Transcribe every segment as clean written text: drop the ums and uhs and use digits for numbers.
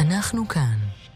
אנחנו כאן.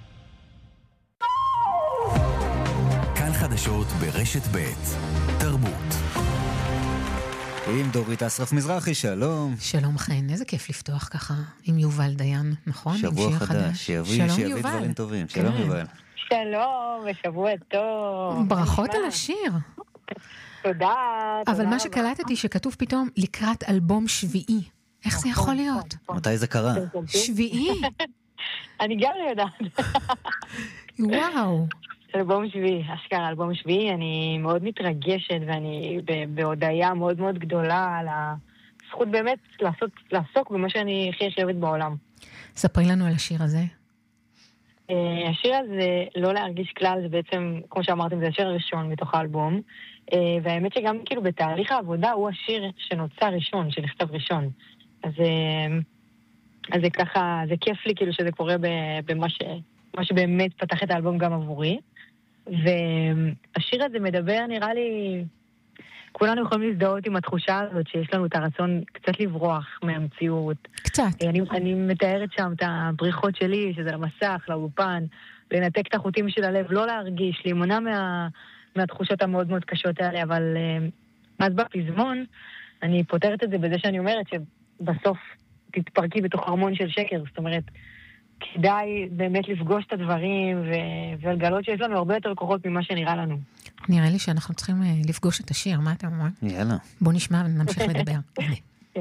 כאן חדשות ברשת ב' תרבות. עם דורית אסרף מזרחי, שלום. שלום חן, איזה כיף לפתוח ככה עם יובל דיין, נכון? שבוע חדש, שיביא דברים טובים. שלום יובל. שלום, ושבוע טוב. ברכות על השיר. תודה. אבל מה שקלטתי שכתוב פתאום לקראת אלבום שביעי. איך זה יכול להיות? מתי זה קרה? שביעי? אני גם לא יודעת. וואו. אלבום שביעי, אשכרה אלבום שביעי, אני מאוד מתרגשת ואני בהודעה מאוד מאוד גדולה על הזכות באמת לעסוק במה שאני הכי אוהבת בעולם. ספרי לנו על השיר הזה. השיר הזה, לא להרגיש כלל, זה בעצם, כמו שאמרתם, זה השיר הראשון מתוך האלבום, והאמת שגם כאילו בתהליך העבודה הוא השיר שנוצר ראשון, שנכתב ראשון. אז זה ככה, זה כיף לי כאילו שזה קורה במה שבאמת פתח את האלבום גם עבורי. והשיר הזה מדבר, נראה לי, כולנו יכולים להזדהות עם התחושה הזאת שיש לנו את הרצון קצת לברוח מהמציאות. קצת. אני מתארת שם את הבריחות שלי, שזה למסך, לאופן, לנתק את החוטים של הלב, לא להרגיש, להימנע מהתחושות המאוד מאוד קשות האלה, אבל אז בפזמון, אני פותרת את זה בזה שאני אומרת שבסוף תתפרקי בתוך הרמון של שקר, זאת אומרת, כדאי באמת לפגוש את הדברים ולגלות שיש לנו הרבה יותר כוחות ממה שנראה לנו. נראה לי שאנחנו צריכים לפגוש את השיר, מה אתה אומר? יאללה. בוא נשמע ונמשיך לדבר.